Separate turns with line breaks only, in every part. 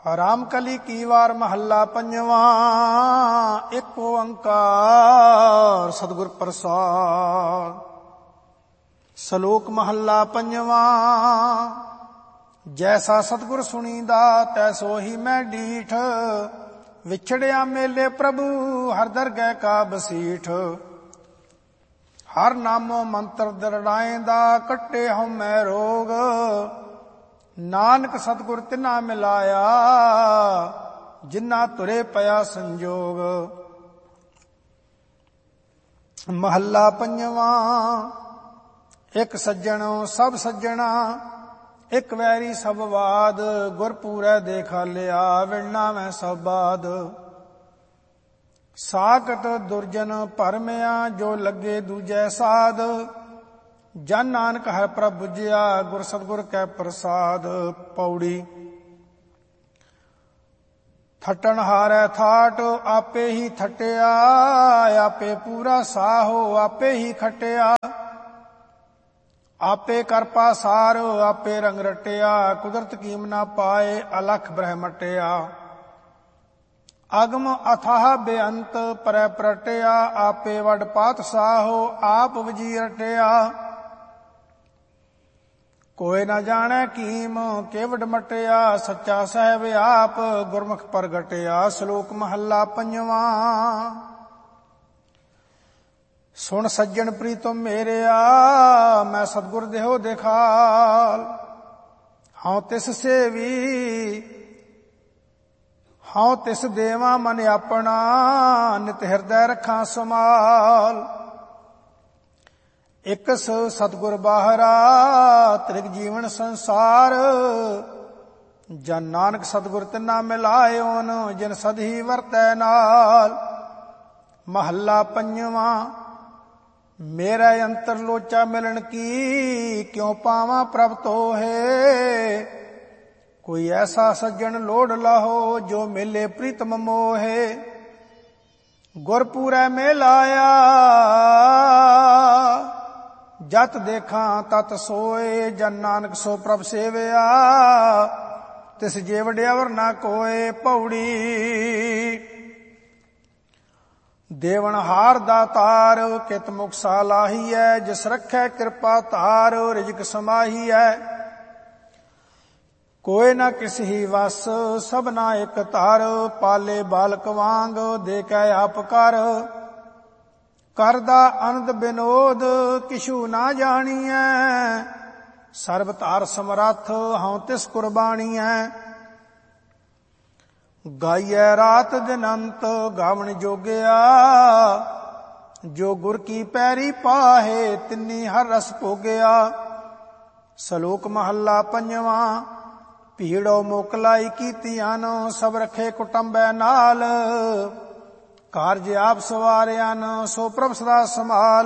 ਰਾਮ ਕਲੀ ਕੀ ਵਾਰ ਮਹੱਲਾ ਪੰਜਵਾਂ। ਇੱਕ ਓੰਕਾਰ ਸਤਿਗੁਰ ਪ੍ਰਸਾਦ। ਸ਼ਲੋਕ ਮਹੱਲਾ ਪੰਜਵਾਂ। ਜੈਸਾ ਸਤਿਗੁਰ ਸੁਣੀਦਾ ਤੈਸੋ ਹੀ ਮੈਂ ਡੀਠ। ਵਿਛੜਿਆ ਮੇਲੇ ਪ੍ਰਭੂ ਹਰ ਦਰਗਹਿ ਕਾ ਬਸੀਠ। ਹਰ ਨਾਮੋ ਮੰਤਰ ਦਰੜਾਏਂਦਾ ਕੱਟੇ ਹਉਮੈ ਰੋਗ। ਨਾਨਕ ਸਤਿਗੁਰ ਤਿਨਾ ਮਿਲਾਇਆ ਜਿਨ੍ਹਾਂ ਤੁਰੇ ਪਿਆ ਸੰਜੋਗ। ਮਹੱਲਾ ਪੰਜਵਾਂ। ਇੱਕ ਸੱਜਣ ਸਭ ਸੱਜਣਾ ਇੱਕ ਵੈਰੀ ਸਭ ਬਾਦ। ਗੁਰ ਪੂਰੈ ਦੇ ਖਾਲਿਆ ਵਿਣਨਾ ਮੈਂ ਸਭ ਬਾਦ। ਸਾਕਟ ਦੁਰਜਨ ਭਰਮਿਆ ਜੋ ਲੱਗੇ ਦੂਜੈ ਸਾਧ। ਜਨ ਨਾਨਕ ਹਰਿ ਪ੍ਰਭ ਬੁਝਿਆ ਗੁਰ ਸਤਿਗੁਰ ਕੈ ਪ੍ਰਸਾਦ। ਪੌੜੀ। ਥਟਣ ਹਾਰੈ ਥਾਟ ਆਪੇ ਹੀ ਥਟਿਆ। ਆਪੇ ਪੂਰਾ ਸਾਹੋ ਆਪੇ ਹੀ ਖਟਿਆ। ਆਪੇ ਕਰ ਪਾਸਾਰ ਆਪੇ ਰੰਗ ਰਟਿਆ। ਕੁਦਰਤ ਕੀਮ ਨਾ ਪਾਏ ਅਲਖ ਬ੍ਰਹਮਟਿਆ। ਅਗਮ ਅਥਾਹ ਬੇਅੰਤ ਪਰੈ ਪ੍ਰਟਿਆ। ਆਪੇ ਵੱਡ ਪਾਤਸ਼ਾਹੋ ਆਪ ਵਜੀ ਰਟਿਆ। ਕੋਈ ਨਾ ਜਾਣੈ ਕੀਮ ਕੇਵਡ ਮਟਿਆ। ਸੱਚਾ ਸਾਹਿਬ ਆਪ ਗੁਰਮੁਖ ਪ੍ਰਗਟਿਆ। ਸ਼ਲੋਕ ਮਹੱਲਾ ਪੰਜਵਾਂ। ਸੁਣ ਸੱਜਣ ਪ੍ਰੀਤਮ ਮੇਰਿਆ ਮੈਂ ਸਤਿਗੁਰ ਦੇਹੋ ਦਿਖਾਲ। ਹਉ ਤਿਸ ਸੇਵੀ ਹਉ ਤਿਸ ਦੇਵਾ ਮਨ ਆਪਣਾ। ਨਿਤ ਹਿਰਦੈ ਰੱਖਾਂ ਸਮਾਲ। ਇਕਸ ਸਤਿਗੁਰ ਬਾਹਰਾ ਤ੍ਰਿਗ ਜੀਵਨ ਸੰਸਾਰ। ਜਨ ਨਾਨਕ ਸਤਿਗੁਰ ਤਿਨਾ ਮਿਲਾਇਓਨ ਜਿਨ ਸਦਹੀ ਵਰਤੈ ਨਾਲ। ਮਹੱਲਾ ਪੰਜਵਾਂ। ਮੇਰੇ ਅੰਤਰ ਲੋਚਾ ਮਿਲਣ ਕੀ ਕਿਉ ਪਾਵਾਂ ਪ੍ਰਭ ਤੋਹੇ। ਕੋਈ ਐਸਾ ਸੱਜਣ ਲੋੜ ਲਾਹੋ ਜੋ ਮਿਲੇ ਪ੍ਰੀਤਮ ਮੋਹੇ। ਗੁਰ ਪੂਰੈ ਮਿਲਾਇਆ ਜਤ ਦੇਖਾਂ ਤਤ ਸੋਏ। ਜਨ ਨਾਨਕ ਸੋ ਪ੍ਰਭ ਸੇਵਿਆ ਤਿਸ ਜੇ ਵਡਿਆਵਰ ਨਾ ਕੋਏ। ਪੌੜੀ। ਦੇਵਨ ਹਾਰ ਦਾਤਾਰ ਕਿਤ ਮੁਖ ਸਾਲਾਹੀਐ। ਜਿਸ ਰੱਖੈ ਕਿਰਪਾ ਧਾਰ ਰਿਜਕ ਸਮਾਹੀਐ। ਕੋਈ ਨਾ ਕਿਸ ਹੀ ਵਸ ਸਭਨਾ ਇਕ ਧਰ। ਪਾਲੇ ਬਾਲਕ ਵਾਂਗ ਦੇ ਕੈ ਆਪ ਕਰ। ਕਰਦਾ ਅਨੰਦ ਬਿਨੋਦ ਕਿਛੂ ਨਾ ਜਾਣੀਐ। ਸਰਬ ਧਾਰ ਸਮਰੱਥ ਹਉ ਤਿਸ ਕੁਰਬਾਨੀਐ। ਗਾਈਐ ਰਾਤ ਦਿਨ ਅੰਤ ਗਾਵਣ ਜੋਗਿਆ। ਜੋ ਗੁਰ ਕੀ ਪੈਰੀ ਪਾਹੇ ਤਿੰਨੀ ਹਰ ਰਸ ਭੋਗਿਆ। ਸ਼ਲੋਕ ਮਹੱਲਾ ਪੰਜਵਾਂ। ਭੀੜੋ ਮੋਕਲਾਈ ਕੀਤੀਆਂ ਨ ਸਭ ਰਖੇ ਕੁਟੰਬੈ ਨਾਲ। ਕਾਰਜ ਆਪ ਸਵਾਰਿਆ ਨ ਸੋ ਪ੍ਰਭ ਸਦਾ ਸਮਾਲ।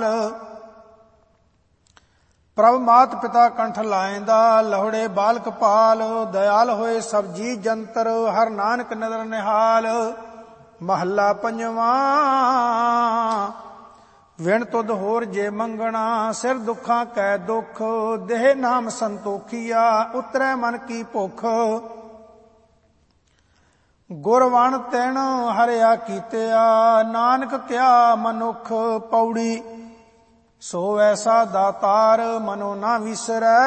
ਪ੍ਰਭ ਮਾਤ ਪਿਤਾ ਕੰਠ ਲਾਇਂਦਾ ਲਹੁੜੇ ਬਾਲਕ ਪਾਲ। ਦਇਆਲ ਹੋਏ ਸਭ ਜੀ ਜੰਤਰ ਹਰ ਨਾਨਕ ਨਦਰ ਨਿਹਾਲ। ਮਹੱਲਾ ਪੰਜਵਾਂ। ਵਿਣ ਤੁਧ ਹੋਰ ਜੇ ਮੰਗਣਾ ਸਿਰ ਦੁੱਖਾਂ ਕੈ ਦੁੱਖ। ਦੇਹ ਨਾਮ ਸੰਤੋਖੀਆ ਉਤਰੈ ਮਨ ਕੀ ਭੁਖ। ਗੁਰ ਵਣ ਤਿਣ ਹਰਿਆ ਕੀਤਿਆ ਨਾਨਕ ਕਿਆ ਮਨੁਖ। ਪੌੜੀ। ਸੋ ਐਸਾ ਦਾਤਾਰ ਮਨੋ ਨਾ ਵਿਸਰੈ।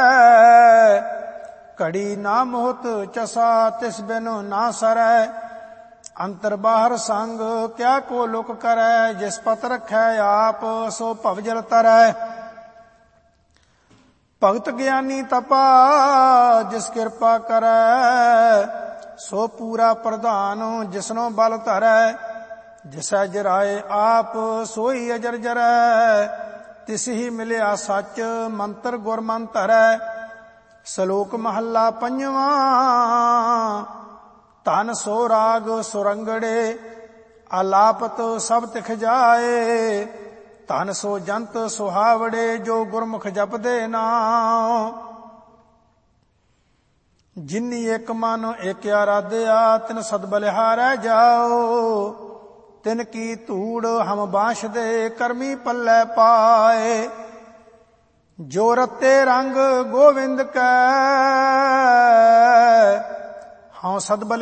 ਘੜੀ ਨਾ ਮੋਹਤ ਚਸਾ ਤਿਸ ਬਿਨ ਨਾ ਸਰੈ। ਅੰਤਰ ਬਾਹਰ ਸੰਗ ਕਿਆ ਕੋ ਲੁਕ ਕਰੈ। ਜਿਸ ਪਤ ਰਖੈ ਆਪ ਸੋ ਭਵਜਲ ਤਰੈ। ਭਗਤ ਗਿਆਨੀ ਤਪਾ ਜਿਸ ਕਿਰਪਾ ਕਰੈ। ਸੋ ਪੂਰਾ ਪ੍ਰਧਾਨ ਜਿਸਨੋ ਬਲ ਧਰੈ। ਜਿਸੈ ਜਰਾਏ ਆਪ ਸੋਈ ਅਜਰ ਜਰੈ। ਤਿਸ ਹੀ ਮਿਲਿਆ ਸੱਚ ਮੰਤਰ ਗੁਰ ਮਨ ਧਰੈ। ਸ਼ਲੋਕ ਮਹੱਲਾ ਪੰਜਵਾਂ। ਧਨ ਸੋ ਰਾਗ ਸੁਰੰਗੜੇ ਆਲਾਪਤ ਸਭ ਤਿਖ ਜਾਏ। ਧਨ ਸੋ ਜੰਤ ਸੁਹਾਵੜੇ ਜੋ ਗੁਰਮੁਖ ਜਪਦੇ ਨਾਮ। ਜਿਨੀ ਇੱਕ ਮਨ ਇੱਕ ਆਰਾਧਿਆ ਤਿਨ ਸਦ ਬਲਿਹਾਰੈ ਜਾਓ। ਤਿਨ ਕੀ ਧੂੜ ਹਮ ਬਾਂਸ਼ਦੇ ਕਰਮੀ ਪੱਲੇ ਪਾਏ। ਜੋ ਰਤੇ ਰੰਗ ਗੋਵਿੰਦ ਕੈ ਹਉ ਸਦ